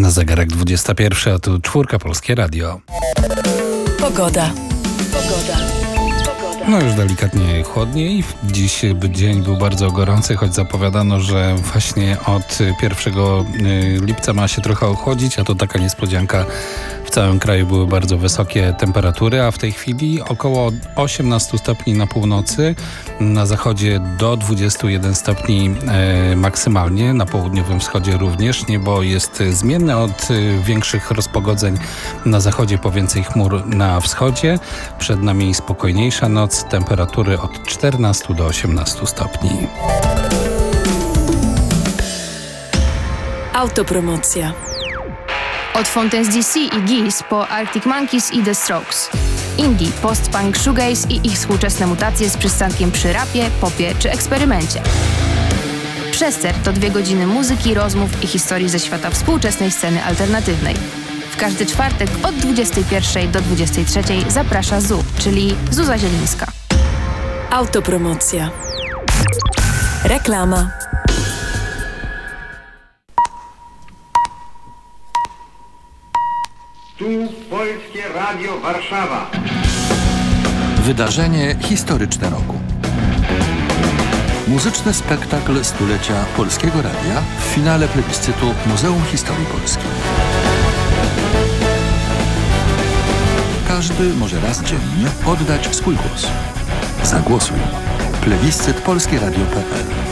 Na zegarek 21, a tu Czwórka, Polskie Radio. Pogoda. No już delikatnie chłodniej. Dziś dzień był bardzo gorący, choć zapowiadano, że właśnie od 1 lipca ma się trochę ochłodzić, a to taka niespodzianka. W całym kraju były bardzo wysokie temperatury, a w tej chwili około 18 stopni na północy, na zachodzie do 21 stopni maksymalnie, na południowym wschodzie również. Niebo jest zmienne od większych rozpogodzeń na zachodzie, po więcej chmur na wschodzie. Przed nami spokojniejsza noc, temperatury od 14 do 18 stopni. Autopromocja. Od Fontaine's DC i Geese po Arctic Monkeys i The Strokes. Indie, post-punk, shoegaze i ich współczesne mutacje z przystankiem przy rapie, popie czy eksperymencie. Przester to 2 godziny muzyki, rozmów i historii ze świata współczesnej sceny alternatywnej. W każdy czwartek od 21 do 23 zaprasza ZU, czyli Zuza Zielińska. Autopromocja. Reklama. Tu Polskie Radio Warszawa. Wydarzenie historyczne roku. Muzyczny spektakl stulecia Polskiego Radia w finale plebiscytu Muzeum Historii Polski. Każdy może raz dziennie oddać swój głos. Zagłosuj. Plebiscyt polskieradio.pl